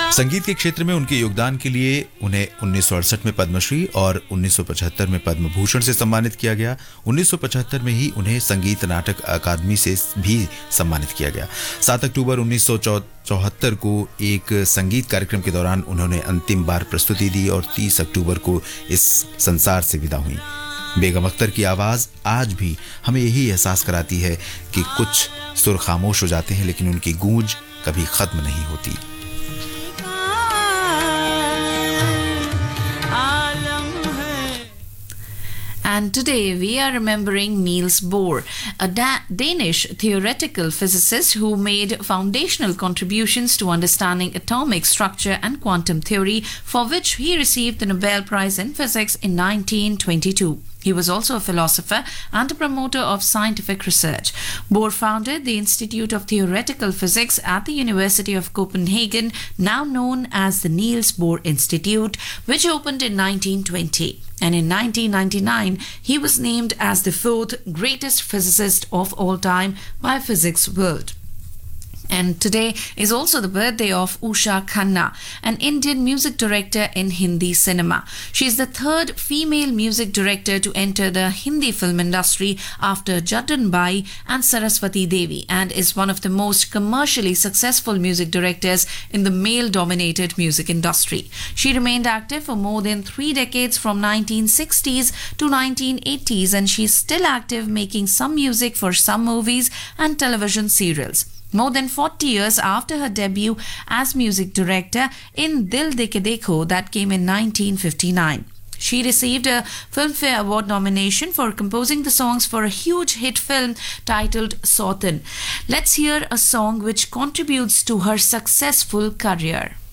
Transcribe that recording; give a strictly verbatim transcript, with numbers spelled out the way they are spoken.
संगीत के क्षेत्र में उनके योगदान के लिए उन्हें उन्नीस सौ अड़सठ में पद्मश्री और उन्नीस सौ पचहत्तर में पद्म भूषण से सम्मानित किया गया। उन्नीस सौ पचहत्तर में ही उन्हें संगीत नाटक अकादमी से भी सम्मानित किया गया। सात अक्टूबर उन्नीस सौ चौहत्तर को एक संगीत कार्यक्रम के दौरान उन्होंने अंतिम बार प्रस्तुति दी और तीस अक्टूबर को इस संसार से विदा हुई। बेगम अख्तर की आवाज़ आज भी हमें यही एहसास कराती है कि कुछ सुर खामोश हो जाते हैं लेकिन उनकी गूंज कभी खत्म नहीं होती। And today we are remembering Niels Bohr, a da- Danish theoretical physicist who made foundational contributions to understanding atomic structure and quantum theory, for which he received the Nobel Prize in Physics in nineteen twenty-two. He was also a philosopher and a promoter of scientific research. Bohr founded the Institute of Theoretical Physics at the University of Copenhagen, now known as the Niels Bohr Institute, which opened in nineteen twenty. And in nineteen ninety-nine, he was named as the fourth greatest physicist of all time by Physics World. And today is also the birthday of Usha Khanna, an Indian music director in Hindi cinema. She is the third female music director to enter the Hindi film industry after Jaddan Bai and Saraswati Devi, and is one of the most commercially successful music directors in the male-dominated music industry. She remained active for more than three decades from nineteen sixties to nineteen eighties, and she is still active, making some music for some movies and television serials. More than forty years after her debut as music director in Dil De Ke Dekho, that came in nineteen fifty-nine. She received a Filmfare Award nomination for composing the songs for a huge hit film titled Sautan. Let's hear a song which contributes to her successful career.